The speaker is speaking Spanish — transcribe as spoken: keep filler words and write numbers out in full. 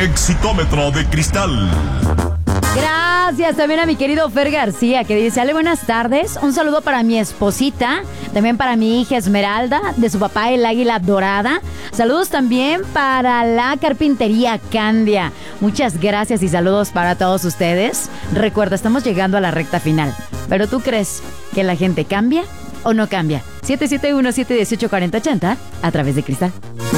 Exitómetro de Cristal. Gracias también a mi querido Fer García, que dice: Ale, buenas tardes. Un saludo para mi esposita, también para mi hija Esmeralda, de su papá el Águila Dorada. Saludos también para la carpintería Candia. Muchas gracias y saludos para todos ustedes. Recuerda, estamos llegando a la recta final. ¿Pero tú crees que la gente cambia o no cambia? siete siete uno, siete uno ocho, cuatro cero ocho cero a través de Cristal.